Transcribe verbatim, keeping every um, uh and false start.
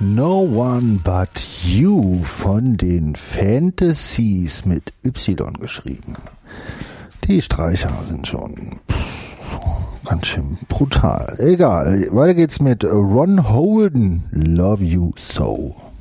No One But You von den Fantasies mit Y geschrieben. Die Streicher sind schon pff, ganz schön brutal. Egal, weiter geht's mit Ron Holden, Love You So.